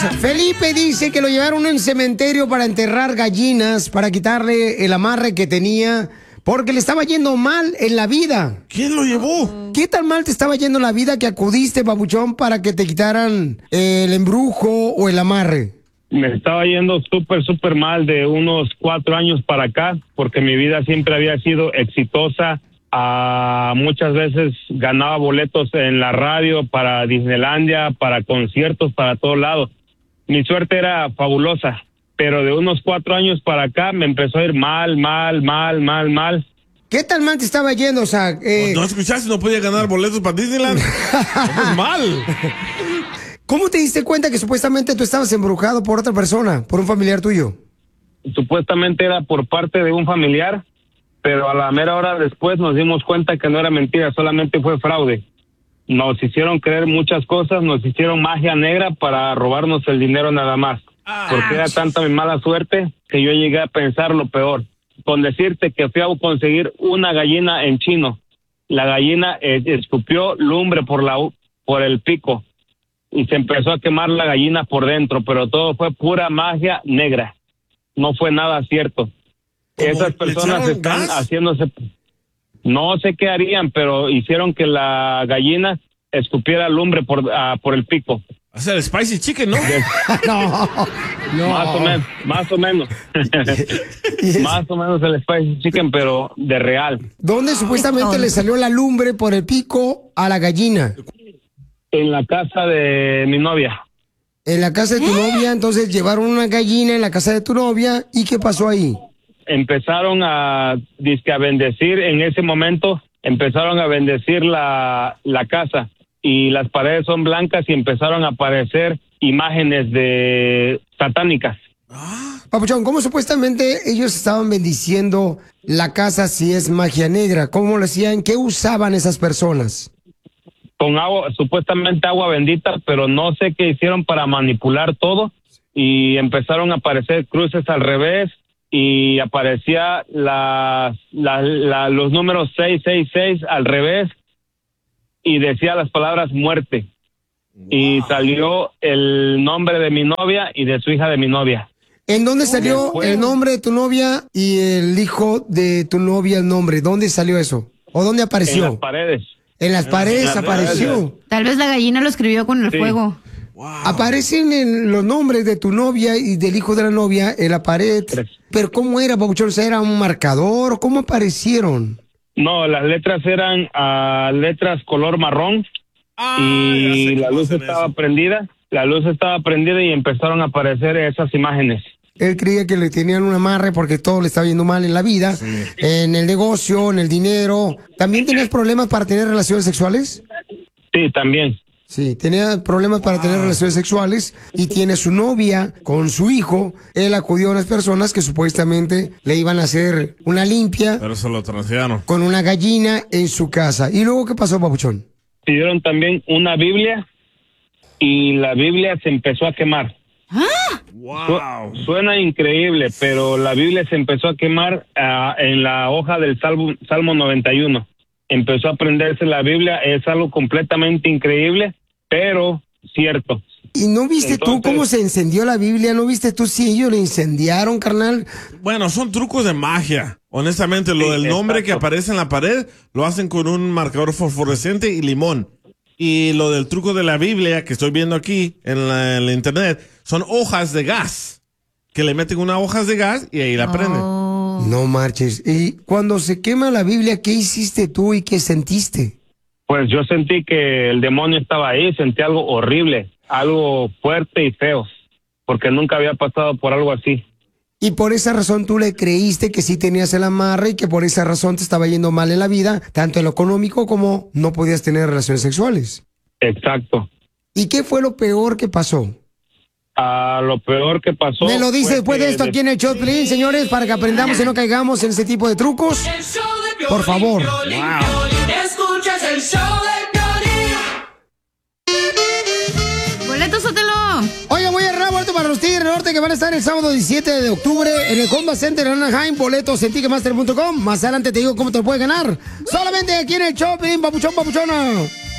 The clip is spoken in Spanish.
Felipe dice que lo llevaron a un cementerio para enterrar gallinas, para quitarle el amarre que tenía, porque le estaba yendo mal en la vida. ¿Quién lo llevó? ¿Qué tan mal te estaba yendo en la vida que acudiste, papuchón, para que te quitaran el embrujo o el amarre? Me estaba yendo súper mal de unos 4 años para acá, porque mi vida siempre había sido exitosa. Muchas veces ganaba boletos en la radio para Disneylandia, para conciertos, para todos lados. Mi suerte era fabulosa, pero de unos 4 años para acá me empezó a ir mal. ¿Qué tan mal te estaba yendo? O sea, ¿no escuchaste? No podía ganar boletos para Disneyland. Es mal. ¿Cómo te diste cuenta que supuestamente tú estabas embrujado por otra persona, por un familiar tuyo? Supuestamente era por parte de un familiar, pero a la mera hora después nos dimos cuenta que no era mentira, solamente fue fraude. Nos hicieron creer muchas cosas, nos hicieron magia negra para robarnos el dinero nada más. Porque era tanta mi mala suerte que yo llegué a pensar lo peor. Con decirte que fui a conseguir una gallina en chino. La gallina escupió lumbre por el pico y se empezó a quemar la gallina por dentro, pero todo fue pura magia negra. No fue nada cierto. Esas personas están haciéndose... No sé qué harían, pero hicieron que la gallina escupiera lumbre por el pico. O sea, el spicy chicken, ¿no? No. Más o menos. Más o menos el spicy chicken, pero de real. ¿Dónde supuestamente le salió la lumbre por el pico a la gallina? En la casa de mi novia. En la casa de tu novia, entonces llevaron una gallina en la casa de tu novia, ¿y qué pasó ahí? Empezaron a bendecir, en ese momento empezaron a bendecir la casa y las paredes son blancas y empezaron a aparecer imágenes de satánicas. Papuchón, ¿cómo supuestamente ellos estaban bendiciendo la casa si es magia negra? ¿Cómo lo hacían? ¿Qué usaban esas personas? Con agua, supuestamente agua bendita, pero no sé qué hicieron para manipular todo y empezaron a aparecer cruces al revés y aparecía los números 666 al revés y decía las palabras muerte. Wow. Y salió el nombre de mi novia y de su hija de mi novia. ¿En dónde salió el nombre de tu novia y el hijo de tu novia el nombre? ¿Dónde salió eso? ¿O dónde apareció? En las paredes. En las paredes apareció. Tal vez la gallina lo escribió con el fuego. Wow. Aparecen los nombres de tu novia y del hijo de la novia en la pared. Pero ¿cómo era, Papuchón? O sea, ¿era un marcador? ¿Cómo aparecieron? No, las letras eran letras color marrón y la luz estaba prendida. La luz estaba prendida y empezaron a aparecer esas imágenes. Él creía que le tenían un amarre porque todo le estaba yendo mal en la vida, en el negocio, en el dinero. ¿También tenías problemas para tener relaciones sexuales? Sí, también. Sí, tenía problemas para tener relaciones sexuales y tiene su novia con su hijo. Él acudió a unas personas que supuestamente le iban a hacer una limpia. Pero se lo transearon. Con una gallina en su casa. ¿Y luego qué pasó, Papuchón? Pidieron también una Biblia y la Biblia se empezó a quemar. Wow. Suena increíble, pero la Biblia se empezó a quemar en la hoja del Salmo 91. Empezó a prenderse la Biblia, es algo completamente increíble, pero cierto. ¿Y no viste tú cómo se encendió la Biblia? ¿No viste tú si ellos le incendiaron, carnal? Bueno, son trucos de magia. Honestamente, lo del nombre que aparece en la pared lo hacen con un marcador fosforescente y limón. Y lo del truco de la Biblia que estoy viendo aquí en la internet son hojas de gas. Que le meten unas hojas de gas y ahí la prenden. No marches. Y cuando se quema la Biblia, ¿qué hiciste tú y qué sentiste? Pues yo sentí que el demonio estaba ahí, sentí algo horrible, algo fuerte y feo, porque nunca había pasado por algo así. Y por esa razón tú le creíste que sí tenías el amarre y que por esa razón te estaba yendo mal en la vida, tanto en lo económico como no podías tener relaciones sexuales. Exacto. ¿Y qué fue lo peor que pasó? Lo peor que pasó... Me lo dice después de esto aquí en el show de Piolín, señores, para que aprendamos y no caigamos en ese tipo de trucos. Por favor. Wow. Escuchas el show de Piolín. ¡Boletos, Sotelo! Oigan, voy a agarrar boletos para los Tigres del Norte que van a estar el sábado 17 de octubre en el Honda Center en Anaheim. Boletos en Ticketmaster.com. Más adelante te digo cómo te lo puedes ganar. Solamente aquí en el show, Piolín, papuchón, papuchona.